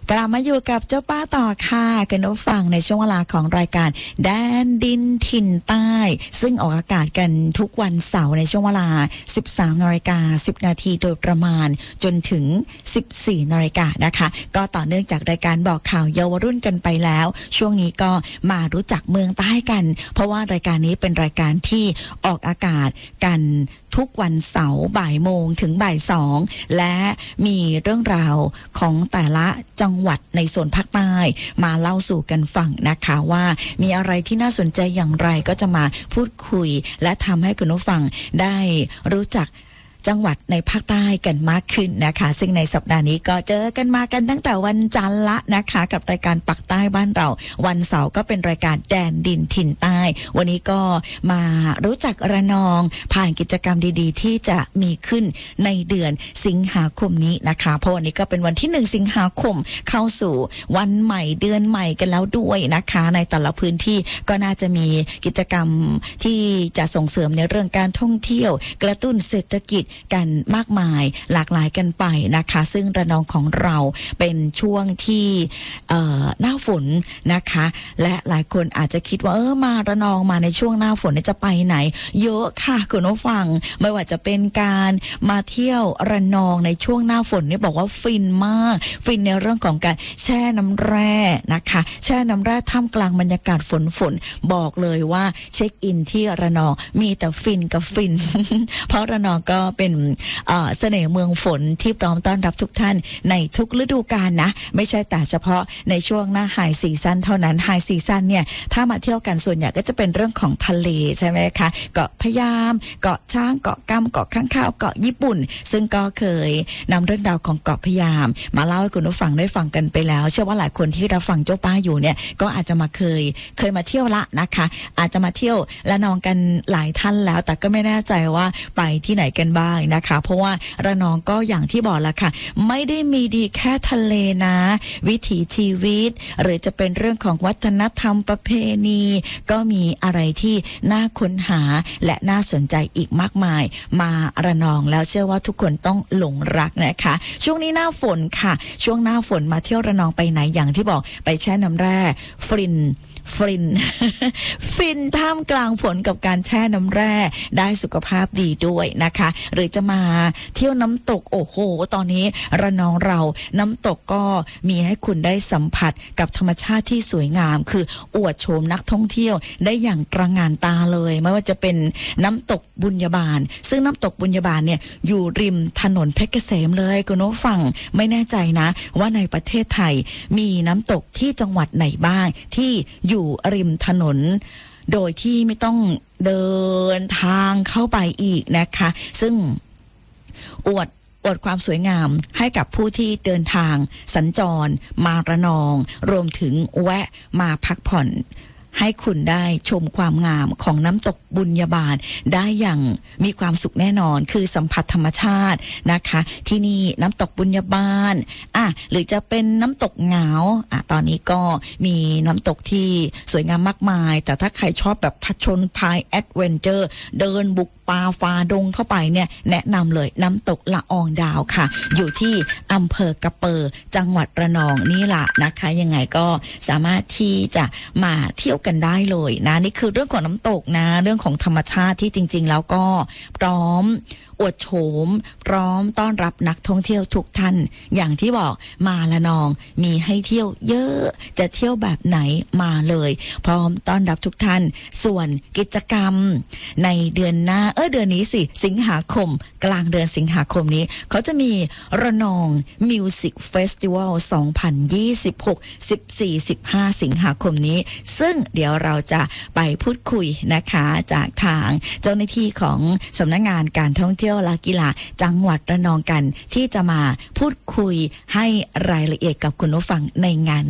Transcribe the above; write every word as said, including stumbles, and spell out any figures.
กลับมาอยู่กับเจ้าป้าต่อค่ะคุณผู้ฟังในช่วงเวลาของรายการแดนดินถิ่นใต้ซึ่งออกอากาศกันทุกวันเสาร์ในช่วงเวลา สิบสามนาฬิกาสิบนาทีโดยประมาณจนถึง สิบสี่นาฬิกานะคะก็ต่อเนื่องจากรายการบอกข่าวเยาวรุ่นกันไปแล้วช่วงนี้ก็มารู้จักเมืองใต้กันเพราะว่ารายการนี้เป็นรายการที่ออกอากาศกันทุกวันเสาร์บ่ายโมงถึงบ่ายสองและมีเรื่องราวของแต่ละจังหวัดในโซนภาคใต้มาเล่าสู่กันฟังนะคะว่ามีอะไรที่น่าสนใจอย่างไรก็จะมาพูดคุยและทำให้คุณผู้ฟังได้รู้จักจังหวัดในภาคใต้กันมากขึ้นนะคะซึ่งในสัปดาห์นี้ก็เจอกันมากันตั้งแต่วันจันทร์ละนะคะกับรายการปักใต้บ้านเราวันเสาร์ก็เป็นรายการแดนดินถิ่นใต้วันนี้ก็มารู้จักระนองผ่านกิจกรรมดีๆที่จะมีขึ้นในเดือนสิงหาคมนี้นะคะเพราะวันนี้ก็เป็นวันที่หนึ่งสิงหาคมเข้าสู่วันใหม่เดือนใหม่กันแล้วด้วยนะคะในแต่ละพื้นที่ก็น่าจะมีกิจกรรมที่จะส่งเสริมในเรื่องการท่องเที่ยวกระตุ้นเศรษฐกิจกันมากมายหลากหลายกันไปนะคะซึ่งระนองของเราเป็นช่วงที่เอ่อหน้าฝนนะคะและหลายคนอาจจะคิดว่าเออมาระนองมาในช่วงหน้าฝนจะไปไหนเยอะค่ะคุณผู้ฟังไม่ว่าจะเป็นการมาเที่ยวระนองในช่วงหน้าฝนนี่บอกว่าฟินมากฟินในเรื่องของการแช่น้ำแร่นะคะแช่น้ำแร่ท่ามกลางบรรยากาศฝนฝนบอกเลยว่าเช็คอินที่ระนองมีแต่ฟินกับฟิน เพราะระนองก็เป็นเอ่อเสน่ห์เมืองฝนที่พร้อมต้อนรับทุกท่านในทุกฤดูกาลนะไม่ใช่แต่เฉพาะในช่วงหน้าไฮซีซั่นเท่านั้นไฮซีซั่นเนี่ยถ้ามาเที่ยวกันส่วนใหญ่ก็จะเป็นเรื่องของทะเลใช่ไหมคะเกาะพะยามเกาะช้างเกาะกำเกาะข้างข้าวเกาะญี่ปุ่นซึ่งก็เคยนำเรื่องราวของเกาะพะยามมาเล่าให้คุณผู้ฟังได้ฟังกันไปแล้วเชื่อว่าหลายคนที่รับฟังเจ้าป้าอยู่เนี่ยก็อาจจะมาเคยเคยมาเที่ยวละนะคะอาจจะมาเที่ยวระนองกันหลายท่านแล้วแต่ก็ไม่แน่ใจว่าไปที่ไหนกันบ้างนะคะเพราะว่าระนองก็อย่างที่บอกแล้วค่ะไม่ได้มีดีแค่ทะเลนะวิถีชีวิตหรือจะเป็นเรื่องของวัฒนธรรมประเพณีก็มีอะไรที่น่าค้นหาและน่าสนใจอีกมากมายมาระนองแล้วเชื่อว่าทุกคนต้องหลงรักนะคะช่วงนี้หน้าฝนค่ะช่วงหน้าฝนมาเที่ยวระนองไปไหนอย่างที่บอกไปแช่น้ำแร่ฟินฟิน ฟินท่ามกลางฝนกับการแช่น้ำแร่ได้สุขภาพดีด้วยนะคะหรือจะมาเที่ยวน้ำตกโอ้โหตอนนี้ระนองเราน้ำตกก็มีให้คุณได้สัมผัสกับธรรมชาติที่สวยงามคืออวดโฉมนักท่องเที่ยวได้อย่างตระหง่านตาเลยไม่ว่าจะเป็นน้ำตกบุญญาบาลซึ่งน้ำตกบุญญาบาลเนี่ยอยู่ริมถนนเพชรเกษมเลยคุณผู้ฟังไม่แน่ใจนะว่าในประเทศไทยมีน้ำตกที่จังหวัดไหนบ้างที่อยู่ริมถนนโดยที่ไม่ต้องเดินทางเข้าไปอีกนะคะซึ่งอวดอวดความสวยงามให้กับผู้ที่เดินทางสัญจรมาระนองรวมถึงแวะมาพักผ่อนให้คุณได้ชมความงามของน้ำตกบุญญาบาลได้อย่างมีความสุขแน่นอนคือสัมผัสธรรมชาตินะคะที่นี่น้ำตกบุญญาบาลอ่ะหรือจะเป็นน้ำตกเหงาอ่ะตอนนี้ก็มีน้ำตกที่สวยงามมากมายแต่ถ้าใครชอบแบบผจญภัยแอดเวนเจอร์เดินบุกป่าฝ่าดงเข้าไปเนี่ยแนะนำเลยน้ำตกละอองดาวค่ะอยู่ที่อำเภอกระเปอจังหวัดระนองนี่แหละนะคะยังไงก็สามารถที่จะมาเที่ยวกันได้เลยนะนี่คือเรื่องของน้ำตกนะเรื่องของธรรมชาติที่จริงๆแล้วก็พร้อมอวดโฉมพร้อมต้อนรับนักท่องเที่ยวทุกท่านอย่างที่บอกมาละนองมีให้เที่ยวเยอะจะเที่ยวแบบไหนมาเลยพร้อมต้อนรับทุกท่านส่วนกิจกรรมในเดือนหน้าเออเดือนนี้สิสิงหาคมกลางเดือนสิงหาคมนี้เขาจะมีระนองมิวสิกเฟสติวัลสองพันยี่สิบหก สิบสี่ สิบห้าสิงหาคมนี้ซึ่งเดี๋ยวเราจะไปพูดคุยนะคะจากทางเจ้าหน้าที่ของสำนักงานการท่องเที่ยวและกีฬาจังหวัดระนองกันที่จะมาพูดคุยให้รายละเอียดกับคุณผู้ฟังในงาน